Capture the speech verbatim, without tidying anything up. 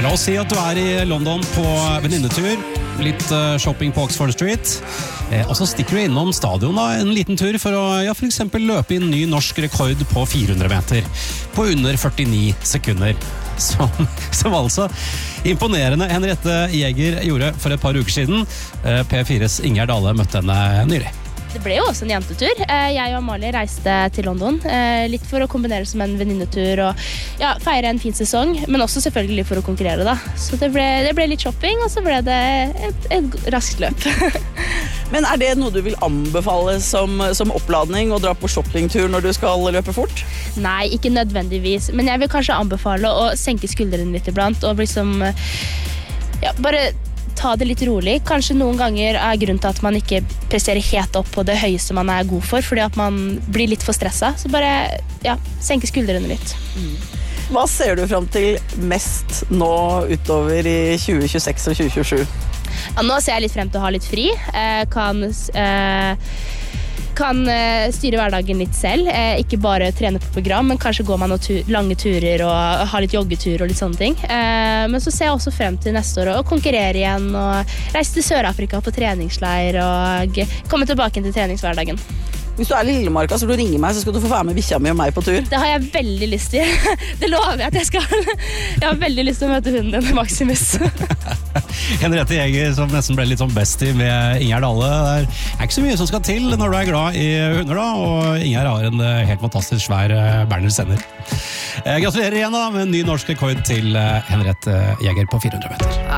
La oss si at du er i London på venninnetur, litt shopping på Oxford Street, og så stikker du innom stadion da, en liten tur for å ja, for eksempel løpe inn ny norsk rekord på fire hundre meter, på under førtini sekunder. Som, som altså imponerende Henriette Jæger gjorde for et par uker siden. P fires Ingjerd Dale møtte henne nylig. Det ble jo også en jentetur. Jeg og Amalie reiste til London, litt for å kombinere som en venninnetur og ja, feire en fin sesong, men også selvfølgelig for å konkurrere da. Så det ble, det ble litt shopping, og så ble det et, et raskt løp. Men er det noe du vil anbefale som, som oppladning å dra på shoppingtur når du skal løpe fort? Nei, ikke nødvendigvis, men jeg vil kanskje anbefale å senke skuldrene litt iblant, og liksom, ja, bare ta det litt rolig. Kanskje noen ganger er grunnen til at man ikke presterer helt opp på det høyeste man er god for, fordi at man blir litt for stresset. Så bare, ja, senke skuldrene litt. Mm. Hva ser du frem til mest nå utover i tjue tjueseks og tjue tjuesju? Ja, nå ser jeg litt frem til å ha litt fri. Jeg kan... Eh, kan styre hverdagen litt selv, ikke bare trene på program, men kanskje går man noen tu- lange turer og har litt joggetur og litt sånne ting. Men så ser jeg også frem til neste år å konkurrere igjen og reise til Sør-Afrika på treningsleir og komme tilbake til treningshverdagen. Hvis du er i Lillemarka, så vil du ringe meg, så skal du få være med bikkja mi og meg på tur. Det har jeg veldig lyst til. Det lover jeg at jeg skal. Jeg har veldig lyst til å møte hunden din, Maximus. Henriette Jæger som nesten ble litt sånn bestie med Ingjerd Dale. Det er ikke så mye som skal til når du er glad i hunder da, og Ingjerd har en helt fantastisk svær Berner Senner. Gratulerer igjen da med en ny norsk rekord til Henriette Jæger på fire hundre meter.